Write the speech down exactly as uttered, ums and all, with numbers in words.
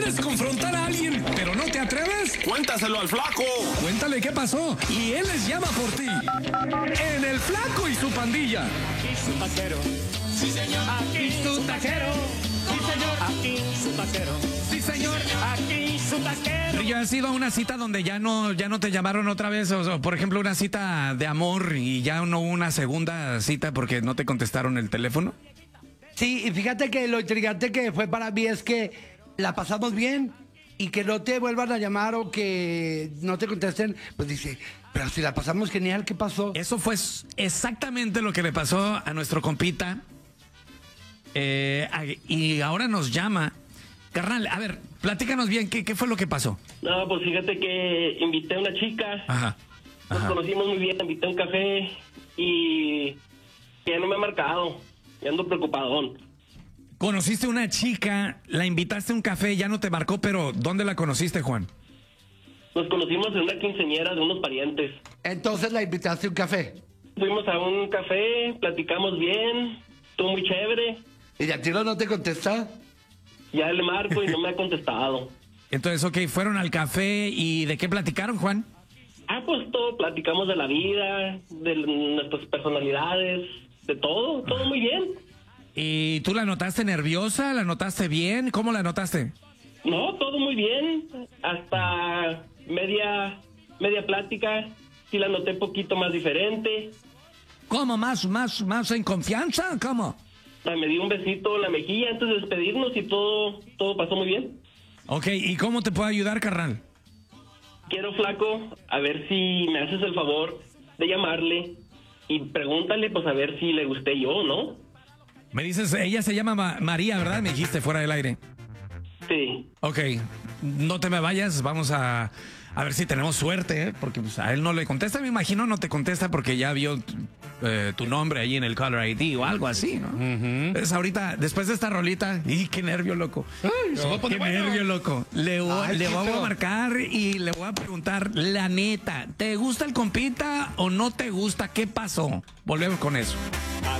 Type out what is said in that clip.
¿Quieres confrontar a alguien, pero no te atreves? Cuéntaselo al Flaco. Cuéntale qué pasó y él les llama por ti. En El Flaco y su pandilla. Aquí su taquero. Sí, señor. Aquí su taquero. Sí, señor. Aquí su taquero. Sí, señor. Aquí su taquero. ¿Ya has ido a una cita donde ya no, ya no te llamaron otra vez? O, o, por ejemplo, una cita de amor y ya no hubo una segunda cita porque no te contestaron el teléfono. Sí, y fíjate que lo intrigante que fue para mí es que la pasamos bien y que no te vuelvan a llamar o que no te contesten, pues dice, pero si la pasamos genial, ¿qué pasó? Eso fue exactamente lo que le pasó a nuestro compita. Eh, y ahora nos llama. Carnal, a ver, platícanos bien, ¿qué, qué fue lo que pasó? No, pues fíjate que invité a una chica. Ajá. Nos Ajá. conocimos muy bien, invité a un café y que ya no me ha marcado. Ya ando preocupadón. Conociste una chica, la invitaste a un café, ya no te marcó, pero ¿dónde la conociste, Juan? Nos conocimos en una quinceañera de unos parientes. Entonces la invitaste a un café. Fuimos a un café, platicamos bien, estuvo muy chévere. ¿Y de tiro no te contesta? Ya le marco y no me ha contestado. Entonces, ok, fueron al café y ¿de qué platicaron, Juan? Ah, pues todo, platicamos de la vida, de nuestras personalidades, de todo, todo muy bien. ¿Y tú la notaste nerviosa? ¿La notaste bien? ¿Cómo la notaste? No, todo muy bien. Hasta media, media plática, sí la noté un poquito más diferente. ¿Cómo? ¿Más, más, más en confianza? ¿Cómo? Me dio un besito en la mejilla antes de despedirnos y todo, todo pasó muy bien. Ok, ¿y cómo te puedo ayudar, carnal? Quiero, Flaco, a ver si me haces el favor de llamarle y pregúntale, pues a ver si le gusté yo, ¿no? Me dices, ella se llama Ma- María, ¿verdad? Me dijiste fuera del aire. Sí. Ok, no te me vayas, vamos a, a ver si tenemos suerte, ¿eh? Porque pues, a él no le contesta, me imagino no te contesta porque ya vio eh, tu nombre ahí en el Caller I D o algo así, ¿no? Entonces ahorita, después de esta rolita, ¡y qué nervio, loco! Ay, se va a ¡Qué poner bueno. nervio, loco! Le, voy- Ay, le sí, voy a pero- marcar y le voy a preguntar, la neta, ¿te gusta el compita o no te gusta? ¿Qué pasó? Volvemos con eso.